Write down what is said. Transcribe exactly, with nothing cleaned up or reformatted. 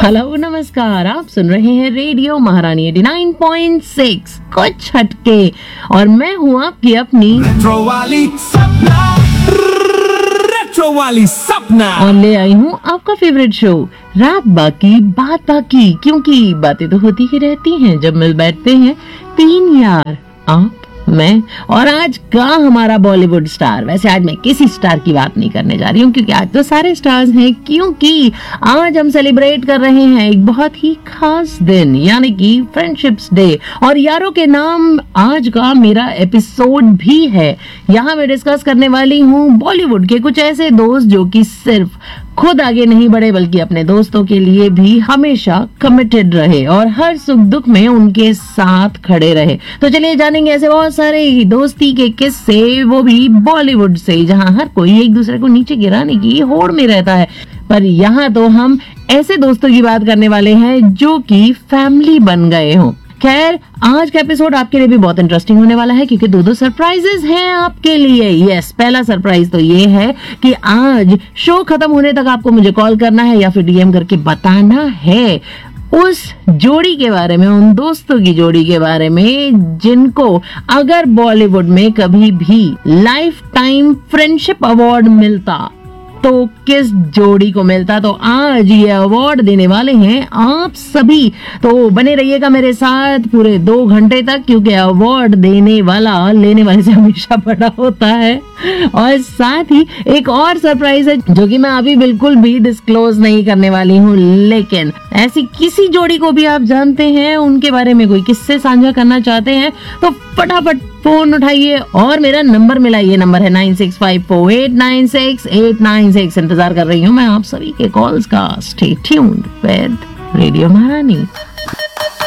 Hello नमस्कार, आप सुन रहे हैं रेडियो महारानी नवासी पॉइंट सिक्स कुछ हटके और मैं हूँ आपकी अपनी रेट्रो वाली सपना, रेट्रो वाली सपना और ले आई हूँ आपका फेवरेट शो रात बाकी बात बाकी, क्योंकि बातें तो होती ही रहती हैं जब मिल बैठते हैं तीन यार, आप मैं और आज का हमारा बॉलीवुड स्टार। वैसे आज मैं किसी स्टार की बात नहीं करने जा रही हूँ क्योंकि आज तो सारे स्टार्स हैं, क्योंकि आज हम सेलिब्रेट कर रहे हैं एक बहुत ही खास दिन यानी कि फ्रेंडशिप्स डे। और यारों के नाम आज का मेरा एपिसोड भी है। यहाँ मैं डिस्कस करने वाली हूँ बॉलीवुड के कुछ ऐसे दोस्त जो कि सिर्फ खुद आगे नहीं बढ़े बल्कि अपने दोस्तों के लिए भी हमेशा कमिटेड रहे और हर सुख दुख में उनके साथ खड़े रहे। तो चलिए जानेंगे ऐसे बहुत सारे दोस्ती के किस्से, वो भी बॉलीवुड से, जहां हर कोई एक दूसरे को नीचे गिराने की होड़ में रहता है। पर यहाँ तो हम ऐसे दोस्तों की बात करने वाले हैं जो कि फैमिली बन गए हों। खैर, आज का एपिसोड आपके लिए भी बहुत इंटरेस्टिंग होने वाला है क्योंकि दो दो सरप्राइजेस हैं आपके लिए। यस, पहला सरप्राइज तो ये है कि आज शो खत्म होने तक आपको मुझे कॉल करना है या फिर डीएम करके बताना है उस जोड़ी के बारे में, उन दोस्तों की जोड़ी के बारे में जिनको अगर बॉलीवुड में कभी भी लाइफ टाइम फ्रेंडशिप अवार्ड मिलता तो किस जोड़ी को मिलता। तो आज ये अवार्ड देने वाले हैं आप सभी, तो बने रहिएगा मेरे साथ पूरे दो घंटे तक क्योंकि अवार्ड देने वाला लेने वाले से हमेशा बड़ा होता है। और साथ ही एक और सरप्राइज है जो कि मैं अभी बिल्कुल भी डिस्क्लोज नहीं करने वाली हूँ, लेकिन ऐसी किसी जोड़ी को भी आप जानते हैं, उनके बारे में कोई किस्से साझा करना चाहते हैं तो फटाफट फोन उठाइए और मेरा नंबर मिलाइए। नंबर है nine six five four eight nine six eight nine six. इंतजार कर रही हूँ मैं आप सभी के कॉल्स का। स्टे ट्यून्ड विद रेडियो महारानी।